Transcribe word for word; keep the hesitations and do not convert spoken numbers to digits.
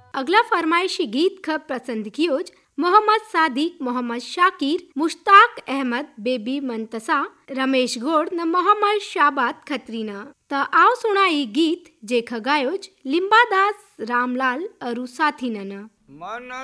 अगला फरमाइशी गीत ख पसंद कियोज मोहम्मद सादिक, मोहम्मद शाकिर, मुश्ताक अहमद, बेबी मंतसा, रमेश गौड़ न मोहम्मद शाबाद खत्री न। त आओ सुनाई गीत जेख गायोज लिम्बादास, रामलाल अरु साथी न।